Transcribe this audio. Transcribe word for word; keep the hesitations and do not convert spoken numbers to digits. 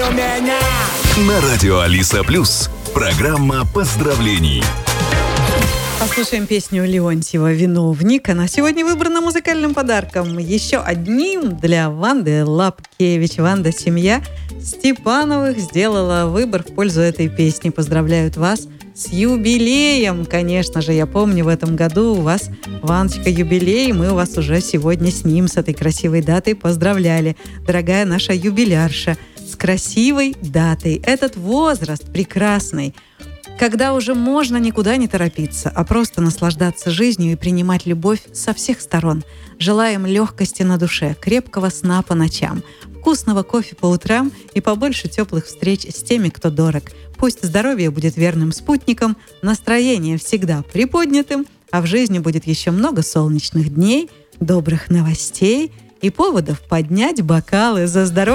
меня. На радио Алиса Плюс. Программа поздравлений. Послушаем песню Леонтьева «Виновник». Она сегодня выбрана музыкальным подарком. Еще одним для Ванды Лапкевич. Ванда, семья Степановых сделала выбор в пользу этой песни. Поздравляют вас с юбилеем. Конечно же, я помню, в этом году у вас, Ванечка, юбилей. Мы вас уже сегодня с ним, с этой красивой датой поздравляли. Дорогая наша юбилярша, с красивой датой. Этот возраст прекрасный, когда уже можно никуда не торопиться, а просто наслаждаться жизнью и принимать любовь со всех сторон. Желаем легкости на душе, крепкого сна по ночам, вкусного кофе по утрам и побольше теплых встреч с теми, кто дорог. Пусть здоровье будет верным спутником, настроение всегда приподнятым, а в жизни будет еще много солнечных дней, добрых новостей и поводов поднять бокалы за здоровье.